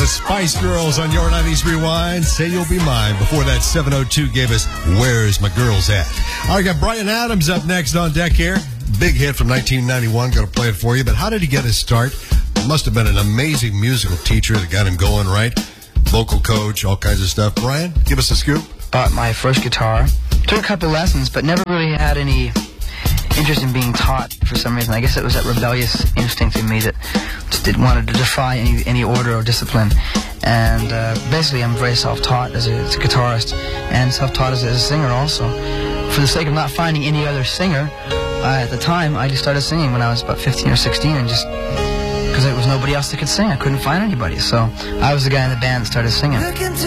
The Spice Girls on your 90s Rewind. Say You'll Be Mine. Before that, 702 gave us Where's My Girls At? All right, got Bryan Adams up next on deck here. Big hit from 1991. Going to play it for you. But how did he get his start? Must have been an amazing musical teacher that got him going, right? Vocal coach, all kinds of stuff. Bryan, give us a scoop. Bought my first guitar. Took a couple lessons, but never really had any interest in being taught for some reason. I guess it was that rebellious instinct in me that just wanted to defy any order or discipline. And basically, I'm very self-taught as a guitarist and self-taught as a singer also. For the sake of not finding any other singer, at the time, I just started singing when I was about 15 or 16, and just because there was nobody else that could sing. I couldn't find anybody, so I was the guy in the band that started singing.